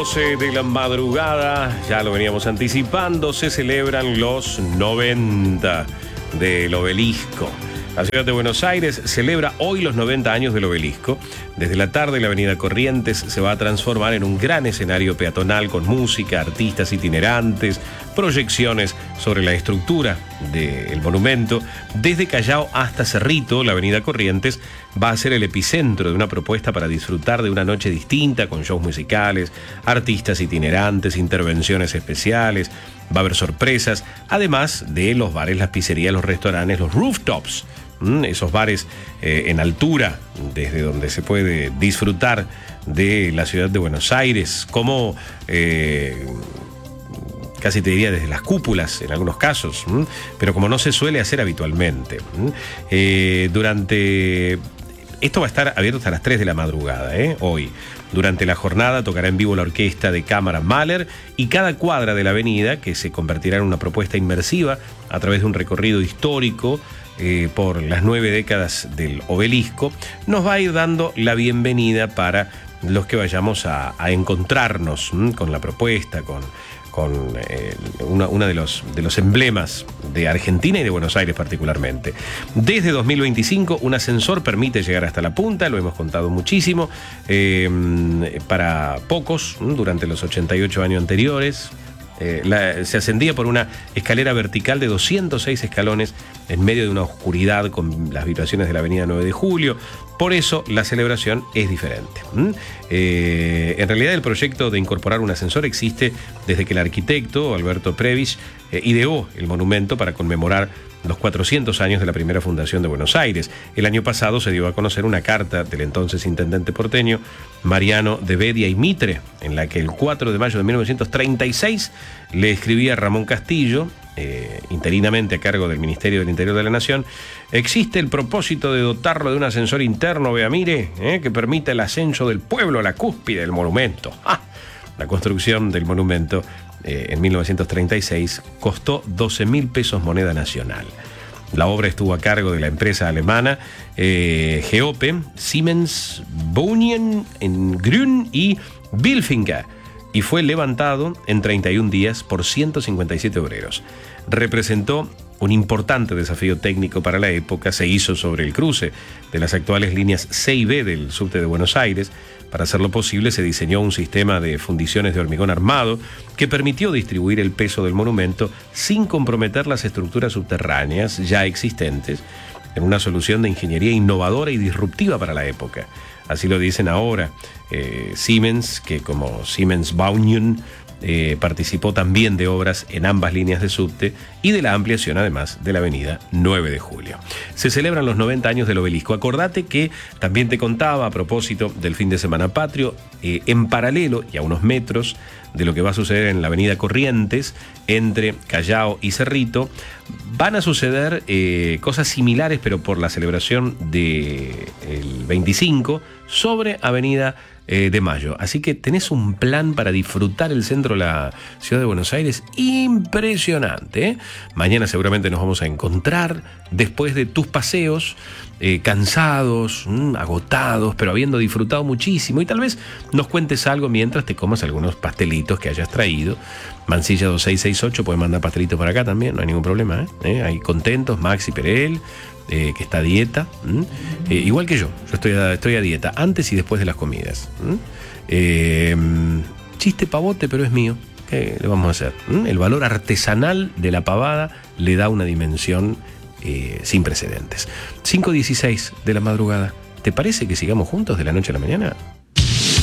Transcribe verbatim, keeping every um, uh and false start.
doce de la madrugada, ya lo veníamos anticipando, se celebran los noventa del Obelisco. La ciudad de Buenos Aires celebra hoy los noventa años del Obelisco. Desde la tarde la avenida Corrientes se va a transformar en un gran escenario peatonal con música, artistas itinerantes, proyecciones sobre la estructura del monumento. Desde Callao hasta Cerrito, la avenida Corrientes va a ser el epicentro de una propuesta para disfrutar de una noche distinta con shows musicales, artistas itinerantes, intervenciones especiales. Va a haber sorpresas, además de los bares, las pizzerías, los restaurantes, los rooftops, esos bares eh, en altura, desde donde se puede disfrutar de la ciudad de Buenos Aires, como eh, casi te diría desde las cúpulas en algunos casos, pero como no se suele hacer habitualmente. Eh, durante... Esto va a estar abierto hasta las tres de la madrugada, ¿eh? Hoy. Durante la jornada tocará en vivo la orquesta de cámara Mahler y cada cuadra de la avenida, que se convertirá en una propuesta inmersiva a través de un recorrido histórico eh, por las nueve décadas del Obelisco, nos va a ir dando la bienvenida para los que vayamos a, a encontrarnos ¿m? con la propuesta, con... con eh, una, una de, los, de los emblemas de Argentina y de Buenos Aires particularmente. Desde dos mil veinticinco un ascensor permite llegar hasta la punta, lo hemos contado muchísimo, eh, para pocos, durante los ochenta y ocho años anteriores. Eh, la, se ascendía por una escalera vertical de doscientos seis escalones en medio de una oscuridad con las vibraciones de la avenida nueve de julio. Por eso la celebración es diferente. ¿Mm? Eh, en realidad el proyecto de incorporar un ascensor existe desde que el arquitecto Alberto Prebisch eh, ideó el monumento para conmemorar los cuatrocientos años de la primera fundación de Buenos Aires. El año pasado se dio a conocer una carta del entonces intendente porteño Mariano de Bedia y Mitre, en la que el cuatro de mayo de mil novecientos treinta y seis le escribía a Ramón Castillo, eh, interinamente a cargo del Ministerio del Interior de la Nación: existe el propósito de dotarlo de un ascensor interno, vea mire, eh, que permita el ascenso del pueblo a la cúspide del monumento. ¡Ah! La construcción del monumento eh, en mil novecientos treinta y seis costó doce mil pesos moneda nacional. La obra estuvo a cargo de la empresa alemana eh, Geope, Siemens, Bauern, Grün y Bilfinger, y fue levantado en treinta y un días por ciento cincuenta y siete obreros. Representó un importante desafío técnico para la época. Se hizo sobre el cruce de las actuales líneas C y B del subte de Buenos Aires. Para hacerlo posible se diseñó un sistema de fundiciones de hormigón armado que permitió distribuir el peso del monumento sin comprometer las estructuras subterráneas ya existentes, en una solución de ingeniería innovadora y disruptiva para la época. Así lo dicen ahora. Eh, Siemens, que como Siemens Bauern, Eh, participó también de obras en ambas líneas de subte y de la ampliación además de la avenida nueve de julio. Se celebran los noventa años del Obelisco. Acordate que también te contaba a propósito del fin de semana patrio, eh, en paralelo y a unos metros de lo que va a suceder en la avenida Corrientes entre Callao y Cerrito, van a suceder eh, cosas similares, pero por la celebración del veinticinco sobre avenida eh, de Mayo. Así que tenés un plan para disfrutar el centro de la ciudad de Buenos Aires impresionante, ¿eh? Mañana seguramente nos vamos a encontrar después de tus paseos, eh, cansados, mmm, agotados, pero habiendo disfrutado muchísimo, y tal vez nos cuentes algo mientras te comas algunos pastelitos que hayas traído. Mansilla dos seis seis ocho, pueden mandar pastelitos para acá también, no hay ningún problema, ¿eh? ¿Eh? Ahí contentos, Maxi Perel, eh, que está a dieta, eh, igual que yo, yo estoy a, estoy a dieta antes y después de las comidas. Eh, chiste pavote, pero es mío. ¿Qué le vamos a hacer? El valor artesanal de la pavada le da una dimensión eh, sin precedentes. cinco dieciséis de la madrugada. ¿Te parece que sigamos juntos de la noche a la mañana?